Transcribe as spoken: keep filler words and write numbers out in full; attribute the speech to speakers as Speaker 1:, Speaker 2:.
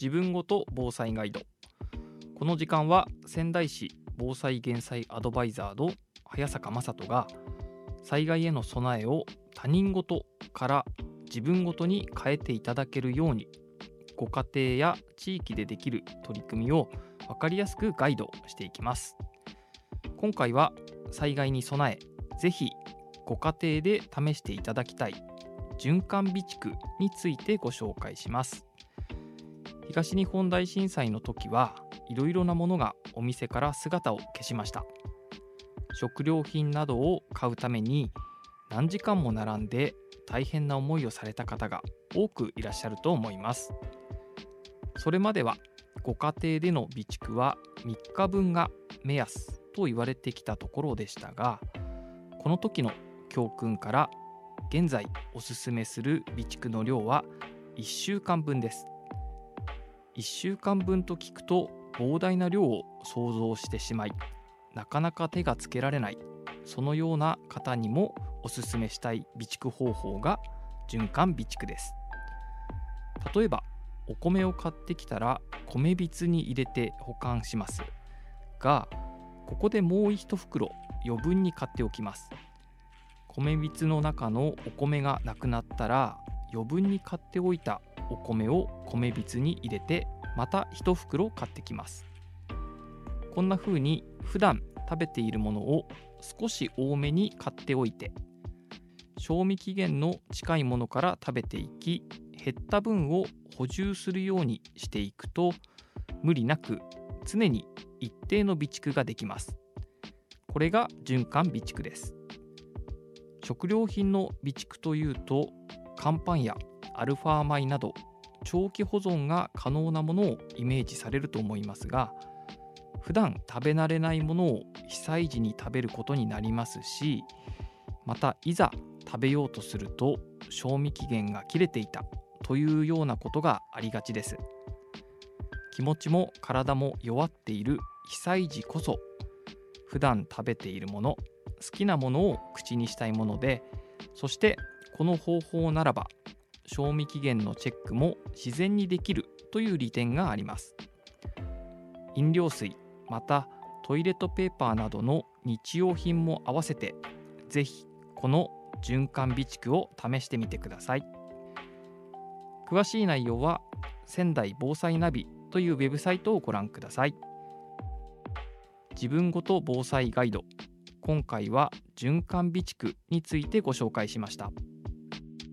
Speaker 1: 自分ごと防災ガイド。この時間は仙台市防災減災アドバイザーの早坂雅人が災害への備えを他人事から自分ごとに変えていただけるように、ご家庭や地域でできる取り組みを分かりやすくガイドしていきます。今回は災害に備え、ぜひご家庭で試していただきたい循環備蓄についてご紹介します。東日本大震災の時はいろいろなものがお店から姿を消しました。食料品などを買うために何時間も並んで大変な思いをされた方が多くいらっしゃると思います。それまではご家庭での備蓄はみっかぶんが目安と言われてきたところでしたが、この時の教訓から現在おすすめする備蓄の量はいっしゅうかんぶんです。いっしゅうかんぶんと聞くと膨大な量を想像してしまい、なかなか手がつけられない、そのような方にもおすすめしたい備蓄方法が循環備蓄です。例えばお米を買ってきたら米びつに入れて保管しますが、ここでもう一袋余分に買っておきます。米びつの中のお米がなくなったら余分に買っておいたお米を米びつに入れてまた一袋買ってきます。こんな風に普段食べているものを少し多めに買っておいて、賞味期限の近いものから食べていき、減った分を補充するようにしていくと、無理なく常に一定の備蓄ができます。これが循環備蓄です。食料品の備蓄というと、乾パンやアルファ米など長期保存が可能なものをイメージされると思いますが、普段食べ慣れないものを被災時に食べることになりますし、またいざ食べようとすると賞味期限が切れていたというようなことがありがちです。気持ちも体も弱っている被災時こそ、普段食べているもの、好きなものを口にしたいもので、そしてこの方法ならば賞味期限のチェックも自然にできるという利点があります。飲料水、またトイレットペーパーなどの日用品も合わせて、ぜひこの循環備蓄を試してみてください。詳しい内容は仙台防災ナビというウェブサイトをご覧ください。自分ごと防災ガイド、今回は循環備蓄についてご紹介しました。